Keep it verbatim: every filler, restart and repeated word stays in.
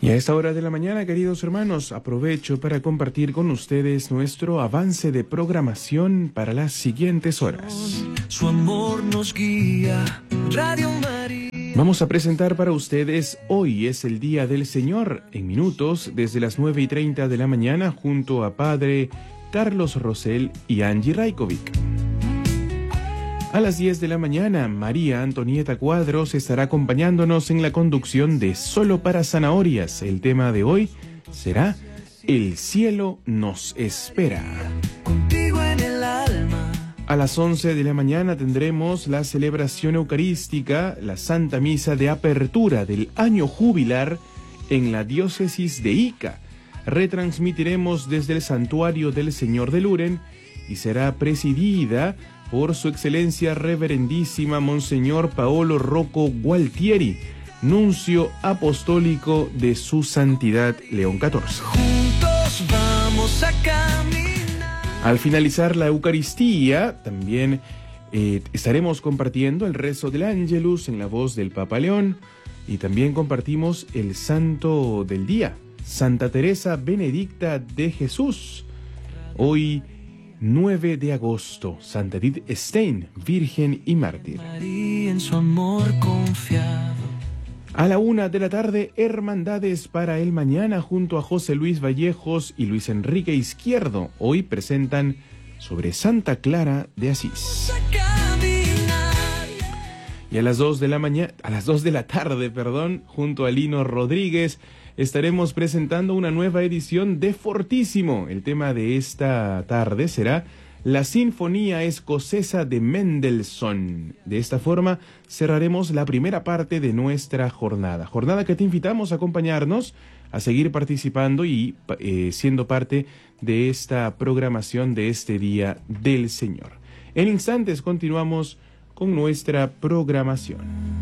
Y a esta hora de la mañana, queridos hermanos, aprovecho para compartir con ustedes nuestro avance de programación para las siguientes horas. Su amor nos guía, Radio María. Vamos a presentar para ustedes Hoy es el Día del Señor, en minutos, desde las nueve y treinta de la mañana, junto a Padre Carlos Rosell y Angie Rajkovic. A las diez de la mañana, María Antonieta Cuadros estará acompañándonos en la conducción de Solo para Zanahorias. El tema de hoy será El cielo nos espera. Contigo en el alma. A las once de la mañana tendremos la celebración eucarística, la Santa Misa de Apertura del año jubilar en la diócesis de Ica. Retransmitiremos desde el Santuario del Señor de Luren y será presidida por su excelencia reverendísima Monseñor Paolo Rocco Gualtieri, nuncio apostólico de su santidad León catorce. Juntos vamos a caminar. Al finalizar la Eucaristía, también eh, estaremos compartiendo el rezo del Ángelus en la voz del Papa León y también compartimos el santo del día, Santa Teresa Benedicta de Jesús. Hoy, nueve de agosto, Santa Edith Stein, Virgen y Mártir. María en su amor confiado. A la una de la tarde, Hermandades para el Mañana, junto a José Luis Vallejos y Luis Enrique Izquierdo. Hoy presentan sobre Santa Clara de Asís. Y a las dos de la mañana, a las dos de la tarde, perdón, junto a Lino Rodríguez, estaremos presentando una nueva edición de Fortísimo. El tema de esta tarde será la Sinfonía Escocesa de Mendelssohn. De esta forma cerraremos la primera parte de nuestra jornada. Jornada que te invitamos a acompañarnos, a seguir participando y eh, siendo parte de esta programación de este Día del Señor. En instantes continuamos con nuestra programación.